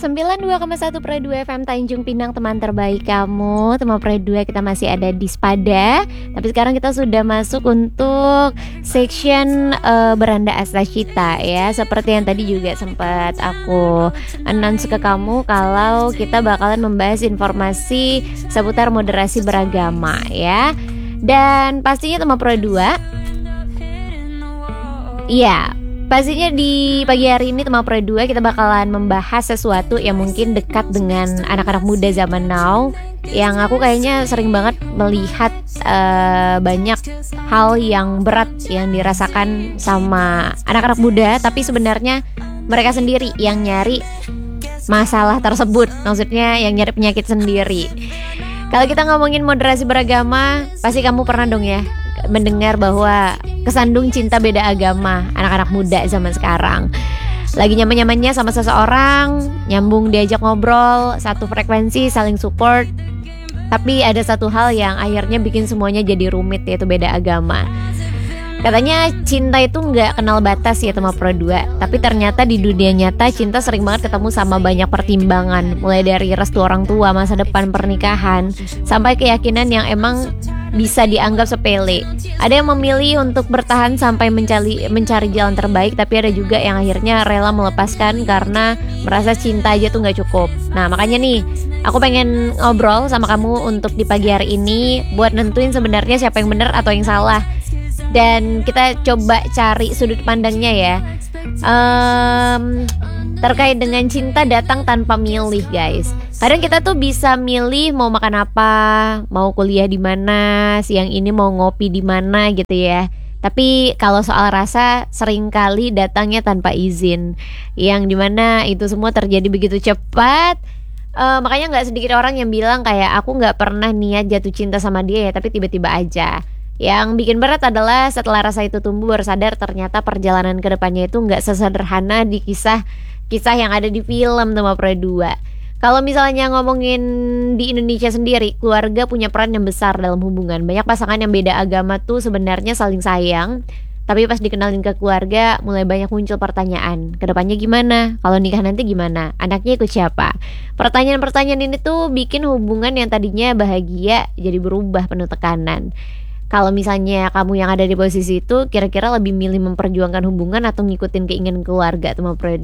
92,1 Pro 2 FM Tanjung Pinang, teman terbaik kamu. Teman Pro 2, kita masih ada di Spada. Tapi sekarang kita sudah masuk untuk section Beranda Astashita ya. Seperti yang tadi juga sempat aku announce ke kamu, kalau kita bakalan membahas informasi seputar moderasi beragama ya. Dan pastinya teman Pro 2, iya, pastinya di pagi hari ini teman Pro 2 kita bakalan membahas sesuatu yang mungkin dekat dengan anak-anak muda zaman now. Yang aku kayaknya sering banget melihat banyak hal yang berat yang dirasakan sama anak-anak muda, tapi sebenarnya mereka sendiri yang nyari masalah tersebut. Maksudnya yang nyari penyakit sendiri. Kalau kita ngomongin moderasi beragama, pasti kamu pernah dong ya mendengar bahwa kesandung cinta beda agama anak-anak muda zaman sekarang. Lagi nyaman-nyamannya sama seseorang, nyambung diajak ngobrol, satu frekuensi, saling support. Tapi ada satu hal yang akhirnya bikin semuanya jadi rumit, yaitu beda agama. Katanya cinta itu gak kenal batas ya teman Pro 2. Tapi ternyata di dunia nyata cinta sering banget ketemu sama banyak pertimbangan. Mulai dari restu orang tua, masa depan, pernikahan, sampai keyakinan yang emang bisa dianggap sepele. Ada yang memilih untuk bertahan sampai mencari jalan terbaik, tapi ada juga yang akhirnya rela melepaskan karena merasa cinta aja tuh gak cukup. Nah makanya nih, aku pengen ngobrol sama kamu untuk di pagi hari ini buat nentuin sebenarnya siapa yang benar atau yang salah. Dan kita coba cari sudut pandangnya ya, terkait dengan cinta datang tanpa milih guys. Kadang kita tuh bisa milih mau makan apa, mau kuliah di mana, siang ini mau ngopi di mana gitu ya. Tapi kalau soal rasa seringkali datangnya tanpa izin, yang dimana itu semua terjadi begitu cepat. Makanya gak sedikit orang yang bilang kayak aku gak pernah niat jatuh cinta sama dia ya, tapi tiba-tiba aja. Yang bikin berat adalah setelah rasa itu tumbuh baru sadar ternyata perjalanan kedepannya itu gak sesederhana di kisah yang ada di film Teman Pro 2. Kalau misalnya ngomongin di Indonesia sendiri, keluarga punya peran yang besar dalam hubungan. Banyak pasangan yang beda agama tuh sebenarnya saling sayang, tapi pas dikenalin ke keluarga mulai banyak muncul pertanyaan, kedepannya gimana? Kalau nikah nanti gimana? Anaknya ikut siapa? Pertanyaan-pertanyaan ini tuh bikin hubungan yang tadinya bahagia jadi berubah penuh tekanan. Kalau misalnya kamu yang ada di posisi itu, kira-kira lebih milih memperjuangkan hubungan atau ngikutin keinginan keluarga Teman Pro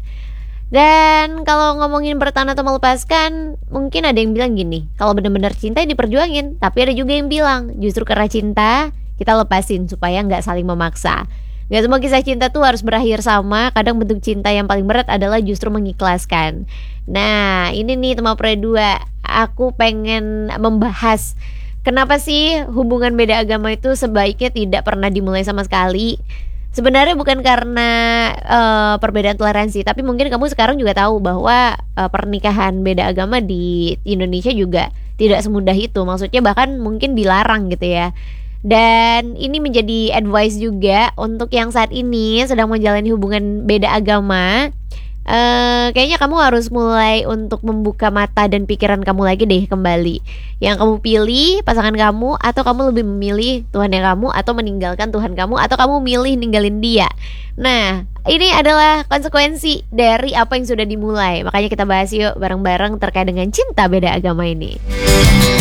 2? Dan kalau ngomongin bertahan atau melepaskan, mungkin ada yang bilang gini, kalau benar-benar cinta diperjuangin. Tapi ada juga yang bilang, justru karena cinta kita lepasin supaya gak saling memaksa. Gak semua kisah cinta tuh harus berakhir sama. Kadang bentuk cinta yang paling berat adalah justru mengikhlaskan. Nah ini nih Teman Pro 2, aku pengen membahas kenapa sih hubungan beda agama itu sebaiknya tidak pernah dimulai sama sekali. Sebenarnya bukan karena perbedaan toleransi, tapi mungkin kamu sekarang juga tahu bahwa pernikahan beda agama di Indonesia juga tidak semudah itu. Maksudnya bahkan mungkin dilarang gitu ya. Dan ini menjadi advice juga untuk yang saat ini sedang menjalani hubungan beda agama. Kayaknya kamu harus mulai untuk membuka mata dan pikiran kamu lagi deh kembali. Yang kamu pilih pasangan kamu, atau kamu lebih memilih Tuhannya kamu, atau meninggalkan Tuhan kamu, atau kamu milih ninggalin dia. Nah ini adalah konsekuensi dari apa yang sudah dimulai. Makanya kita bahas yuk bareng-bareng terkait dengan cinta beda agama ini.